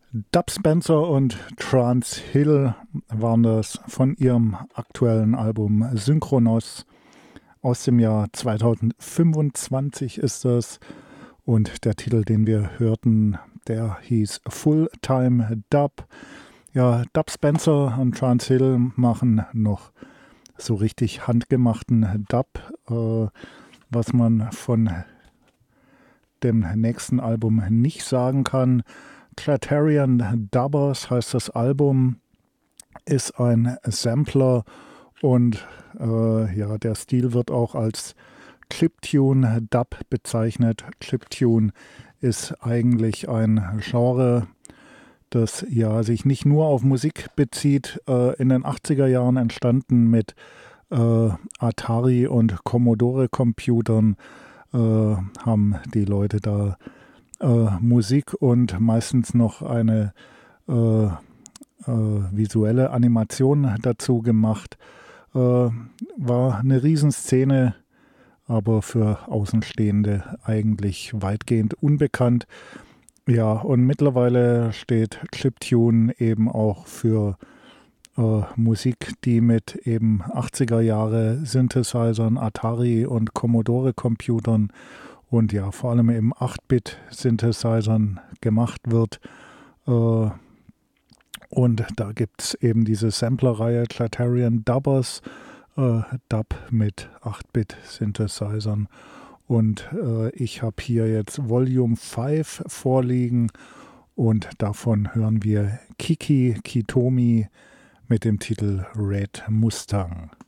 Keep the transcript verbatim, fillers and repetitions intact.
Dub Spencer und Trance Hill waren das von ihrem aktuellen Album Synchronos aus dem Jahr zweitausendfünfundzwanzig ist das. Und der Titel, den wir hörten, der hieß Full-Time Dub. Ja, Dub Spencer und Trance Hill machen noch so richtig handgemachten Dub, äh, was man von dem nächsten Album nicht sagen kann. Clartarian Dubbers heißt das Album, ist ein Sampler und äh, ja, der Stil wird auch als Chiptune Dub bezeichnet. Chiptune ist eigentlich ein Genre, das ja sich nicht nur auf Musik bezieht, äh, in den achtziger Jahren entstanden mit äh, Atari und Commodore Computern, äh, haben die Leute da äh, Musik und meistens noch eine äh, äh, visuelle Animation dazu gemacht. Äh, war eine Riesenszene, aber für Außenstehende eigentlich weitgehend unbekannt. Ja, und mittlerweile steht Chiptune eben auch für äh, Musik, die mit eben achtziger Jahre Synthesizern, Atari und Commodore Computern und ja, vor allem eben acht-Bit-Synthesizern gemacht wird. Äh, und da gibt es eben diese Sampler-Reihe Clartarian Dubbers, äh, Dub mit acht-Bit-Synthesizern. Und äh, ich habe hier jetzt Volume fünf vorliegen und davon hören wir Kiki Kitomi mit dem Titel Red Mustang.